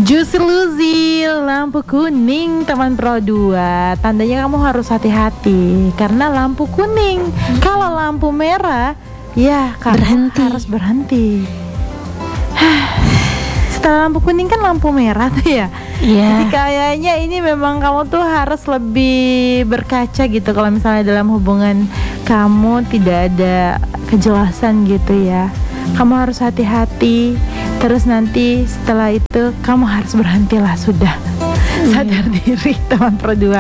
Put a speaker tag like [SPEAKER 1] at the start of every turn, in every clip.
[SPEAKER 1] Juicy Lucy, lampu kuning teman Pro 2. Tandanya kamu harus hati-hati karena lampu kuning. Kalau lampu merah, ya kamu harus berhenti. Setelah lampu kuning kan lampu merah tuh ya. Jadi kayaknya ini memang kamu tuh harus lebih berkaca gitu. Kalau misalnya dalam hubungan kamu tidak ada kejelasan gitu ya, kamu harus hati-hati. Terus nanti setelah itu kamu harus berhentilah sudah. Sadar diri teman Pro 2.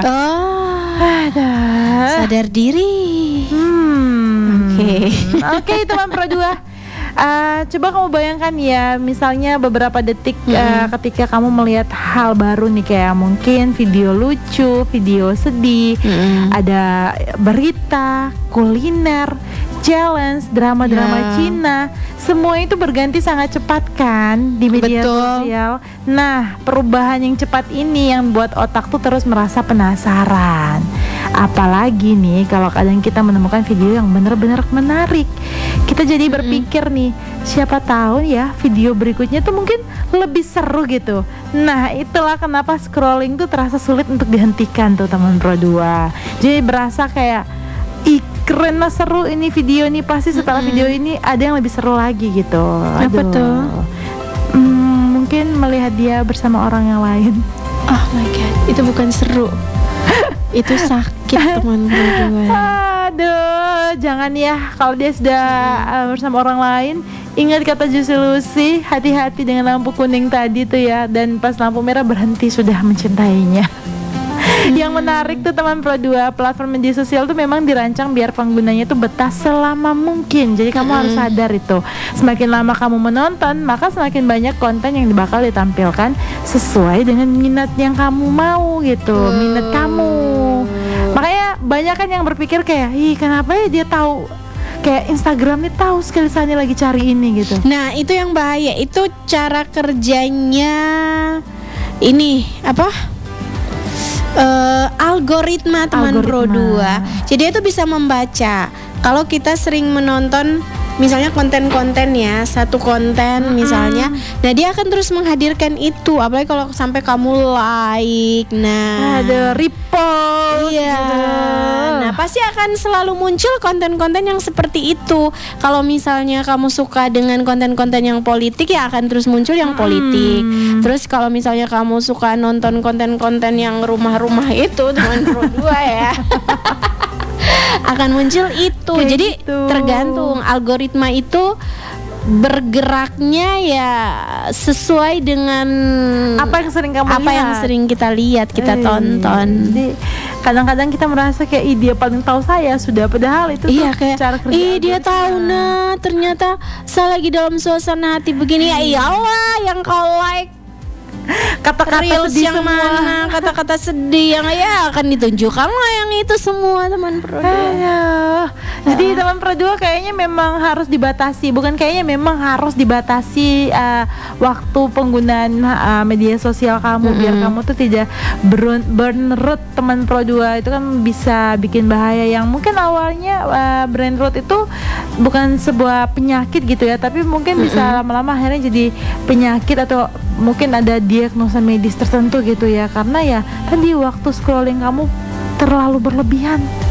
[SPEAKER 2] Sadar diri.
[SPEAKER 1] Oke, teman Pro 2. Coba kamu bayangkan ya, misalnya beberapa detik ketika kamu melihat hal baru nih, kayak mungkin video lucu, video sedih, ada berita, kuliner, challenge, drama-drama Cina, semua itu berganti sangat cepat kan di media sosial. Nah, perubahan yang cepat ini yang buat otak tuh terus merasa penasaran. Apalagi nih kalau kadang kita menemukan video yang benar-benar menarik, kita jadi berpikir nih, siapa tahu ya video berikutnya tuh mungkin lebih seru gitu. Nah, itulah kenapa scrolling tuh terasa sulit untuk dihentikan tuh teman Pro 2. Jadi berasa kayak, ih keren lah, seru ini video nih, pasti setelah video ini ada yang lebih seru lagi gitu.
[SPEAKER 2] Apa tuh?
[SPEAKER 1] Mungkin melihat dia bersama orang yang lain.
[SPEAKER 2] Oh my god, itu bukan seru. Itu sakit teman Pro 2.
[SPEAKER 1] Aduh, jangan ya kalau dia sudah bersama orang lain. Ingat kata Juicy Lucy, hati-hati dengan lampu kuning tadi tuh ya. Dan pas lampu merah berhenti sudah mencintainya. Yang menarik tuh teman Pro 2, platform media sosial tuh memang dirancang biar penggunanya tuh betah selama mungkin. Jadi kamu harus sadar itu. Semakin lama kamu menonton, maka semakin banyak konten yang bakal ditampilkan sesuai dengan minat yang kamu mau gitu, minat kamu. Makanya banyak kan yang berpikir kayak, ih kenapa ya dia tahu, kayak Instagram nih tahu sekali Sani lagi cari ini gitu.
[SPEAKER 2] Nah, itu yang bahaya. Itu cara kerjanya ini apa? Algoritma teman Pro 2. Jadi itu bisa membaca. Kalau kita sering menonton misalnya konten-konten ya, satu konten misalnya, nah dia akan terus menghadirkan itu. Apalagi kalau sampai kamu like, nah
[SPEAKER 1] ada repost.
[SPEAKER 2] Iya. Nah pasti akan selalu muncul konten-konten yang seperti itu. Kalau misalnya kamu suka dengan konten-konten yang politik, ya akan terus muncul yang politik. Terus kalau misalnya kamu suka nonton konten-konten yang rumah-rumah itu teman Pro 2 ya, akan muncul itu.
[SPEAKER 1] Kayak
[SPEAKER 2] jadi
[SPEAKER 1] gitu.
[SPEAKER 2] Tergantung algoritma itu bergeraknya ya sesuai dengan
[SPEAKER 1] apa yang sering kamu
[SPEAKER 2] apa
[SPEAKER 1] lihat,
[SPEAKER 2] yang sering kita lihat, kita tonton.
[SPEAKER 1] Jadi kadang-kadang kita merasa kayak dia paling tahu saya sudah, padahal itu tuh
[SPEAKER 2] kayak
[SPEAKER 1] cara kerja.
[SPEAKER 2] dia tahu nah, ternyata saya lagi dalam suasana hati begini. Ya iyalah yang kau like
[SPEAKER 1] kata-kata
[SPEAKER 2] reels
[SPEAKER 1] sedih
[SPEAKER 2] yang
[SPEAKER 1] semua.
[SPEAKER 2] mana, kata-kata sedih yang ya akan ditunjukkan lah yang itu semua teman Pro 2.
[SPEAKER 1] Jadi teman Pro 2 kayaknya memang harus dibatasi, bukan kayaknya memang harus dibatasi waktu penggunaan media sosial kamu, biar kamu tuh tidak burn root teman Pro 2. Itu kan bisa bikin bahaya, yang mungkin awalnya brain rot itu bukan sebuah penyakit gitu ya, tapi mungkin bisa lama-lama akhirnya jadi penyakit, atau mungkin ada diagnosa medis tertentu gitu ya, karena ya tadi waktu scrolling kamu terlalu berlebihan.